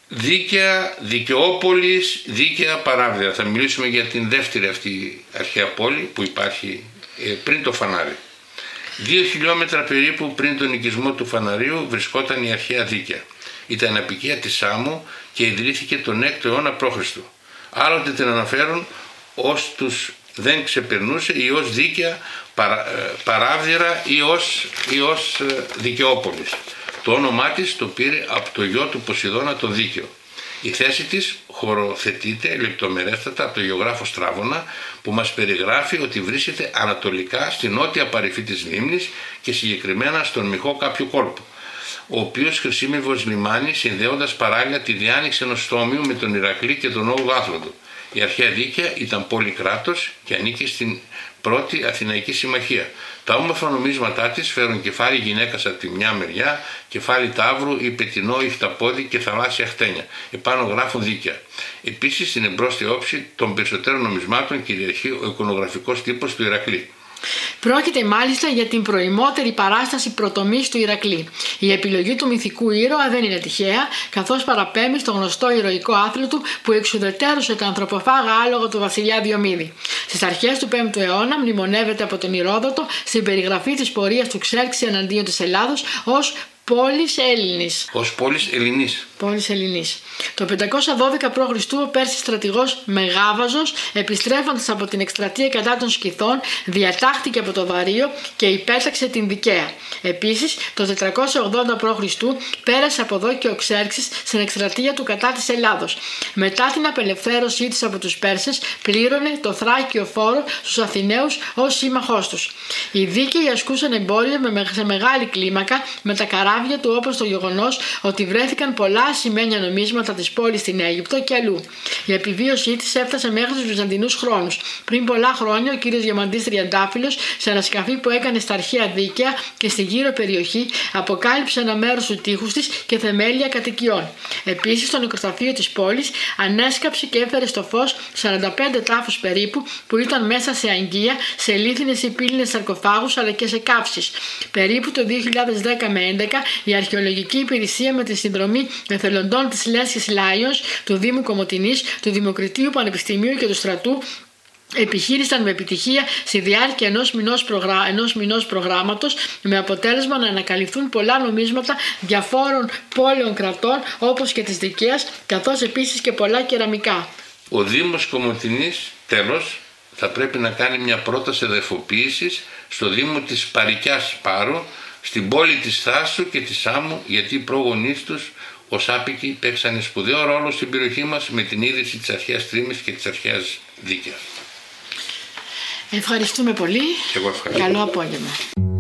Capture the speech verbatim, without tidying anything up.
Δίκαια, Δικαιόπολης, Δίκαια, Παράβδυρα. Θα μιλήσουμε για την δεύτερη αυτή αρχαία πόλη που υπάρχει ε, πριν το Φανάρι. Δύο χιλιόμετρα περίπου πριν τον οικισμό του Φαναρίου βρισκόταν η αρχαία Δίκαια. Ήταν απικία της Σάμου και ιδρύθηκε τον έκτο αιώνα π.Χ. Άλλοτε την αναφέρουν ως τους δεν ξεπερνούσε ή ως Δίκαια, παρα, Παράβδυρα ή ως, ή ως Δικαιόπολης. Το όνομά της το πήρε από το γιο του Ποσειδώνα το Δίκαιο. Η θέση της χωροθετείται λεπτομερέστατα από τον γεωγράφο Στράβωνα που μας περιγράφει ότι βρίσκεται ανατολικά στη νότια παρυφή της λίμνης και συγκεκριμένα στον μοιχό κάποιου κόλπου, ο οποίος χρησιμεύει λιμάνι συνδέοντας παράλληλα τη διάνοιξη ενός στόμιου με τον Ηρακλή και τον όγδοο Άθλοντο. Η αρχαία Δίκαια ήταν πόλη κράτος και ανήκε στην πρώτη Αθηναϊκή Συμμαχία. Τα όμορφα νομίσματά της φέρουν κεφάλι γυναίκας από τη μια μεριά, κεφάλι ταύρου ή πετεινό ή χταπόδι και θαλάσσια χτένια. Επάνω γράφουν Δίκαια. Επίσης στην εμπρόστια όψη των περισσότερων νομισμάτων κυριαρχεί ο εικονογραφικός τύπος του Ηρακλή. Πρόκειται μάλιστα για την προημότερη παράσταση προτομής του Ηρακλή. Η επιλογή του μυθικού ήρωα δεν είναι τυχαία, καθώς παραπέμπει στο γνωστό ηρωικό άθλο του που εξουδετέρωσε το ανθρωποφάγα άλογο του βασιλιά Διομήδη. Στις αρχές του πέμπτου αιώνα μνημονεύεται από τον Ηρόδοτο στην περιγραφή της πορείας του Ξέρξη εναντίον της Ελλάδος ως πόλης Έλληνης. Ως πόλης Ελληνής. Πόλης Ελληνής. Το πεντακόσια δώδεκα π.Χ. ο Πέρσης στρατηγός Μεγάβαζος, επιστρέφοντας από την εκστρατεία κατά των Σκυθών, διατάχθηκε από το Βαρείο και υπέταξε την Δικαία. Επίσης, το τετρακόσια ογδόντα π.Χ. πέρασε από εδώ και ο Ξέρξης στην εκστρατεία του κατά της Ελλάδος. Μετά την απελευθέρωσή της από τους Πέρσες, πλήρωνε το θράκιο φόρο στους Αθηναίους ως σύμμαχός τους. Οι Δίκαιοι ασκούσαν εμπόριο σε μεγάλη κλίμακα με τα καράβια του, όπως το γεγονός ότι βρέθηκαν πολλά ασημένια νομίσματα της πόλης στην Αίγυπτο και αλλού. Η επιβίωσή της έφτασε μέχρι τους Βυζαντινούς χρόνους. Πριν πολλά χρόνια, ο κύριος Διαμαντής Τριαντάφυλλος, σε ένα σκαφί που έκανε στα αρχαία Δίκαια και στη γύρω περιοχή, αποκάλυψε ένα μέρος του τείχους της και θεμέλια κατοικιών. Επίσης, στο νεκροταφείο της πόλης ανέσκαψε και έφερε στο φως σαράντα πέντε τάφους περίπου που ήταν μέσα σε αγγεία, σε λίθινες ή πύληνες σαρκοφάγους αλλά και σε καύσεις. Περίπου το δύο χιλιάδες δέκα με έντεκα, η Αρχαιολογική Υπηρεσία με τη συνδρομή εθελοντών της Λέσχης Λάιονς, του Δήμου Κομοτηνής, του Δημοκρατίου Πανεπιστημίου και του Στρατού επιχείρησαν με επιτυχία στη διάρκεια ενός μηνός, προγρά... ενός μηνός προγράμματος, με αποτέλεσμα να ανακαλυφθούν πολλά νομίσματα διαφόρων πόλεων κρατών όπως και της Δικαίας, καθώς επίσης και πολλά κεραμικά. Ο Δήμος Κομοτηνής, τέλος, θα πρέπει να κάνει μια πρόταση εδαφοποίησης στο Δήμο της Παρικιάς Πάρου, στην πόλη της Θάσου και της Σάμου, γιατί οι πρόγονείς τους ως άπικοι παίξανε σπουδαίο ρόλο στην περιοχή μας με την ίδρυση της αρχαίας Τρίμης και της αρχαίας Δίκαιας. Ευχαριστούμε πολύ. Και εγώ ευχαριστώ. Καλό απόγευμα.